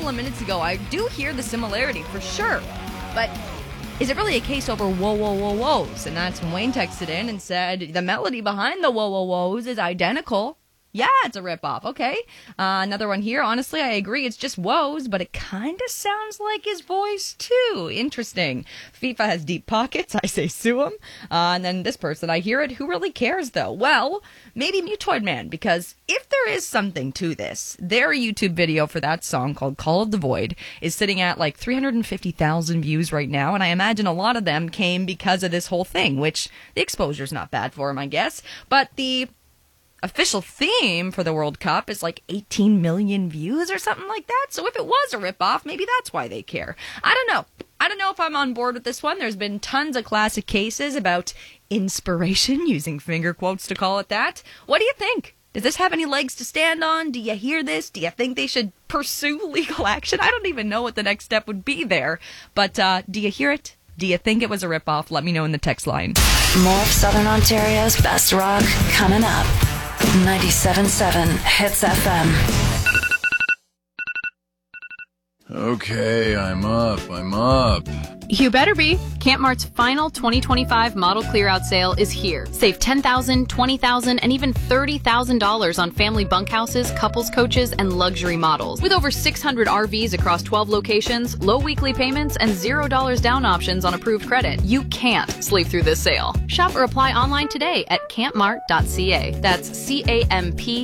of minutes ago, I do hear the similarity for sure. But is it really a case over whoa, whoa, whoa, whoas? And that's when Wayne texted in and said the melody behind the whoa, whoa, whoas is identical. Yeah, it's a ripoff. Okay. Another one here. Honestly, I agree. It's just woes, but it kind of sounds like his voice, too. Interesting. FIFA has deep pockets. I say sue him. And then this person, I hear it. Who really cares, though? Well, maybe Mutoid Man, because if there is something to this, their YouTube video for that song called Call of the Void is sitting at like 350,000 views right now. And I imagine a lot of them came because of this whole thing, which the exposure's not bad for him, I guess. But the official theme for the World Cup is like 18 million views or something like that. So if it was a ripoff, maybe that's why they care. I don't know. I don't know if I'm on board with this one. There's been tons of classic cases about inspiration, using finger quotes to call it that. What do you think? Does this have any legs to stand on? Do you hear this? Do you think they should pursue legal action? I don't even know what the next step would be there. But do you hear it? Do you think it was a ripoff? Let me know in the text line. More of Southern Ontario's best rock coming up. 97.7 Hits FM. Okay, I'm up. You better be. Camp Mart's final 2025 model clear-out sale is here. Save $10,000, $20,000, and even $30,000 on family bunkhouses, couples coaches, and luxury models. With over 600 RVs across 12 locations, low weekly payments, and $0 down options on approved credit, you can't sleep through this sale. Shop or apply online today at campmart.ca. That's CAMP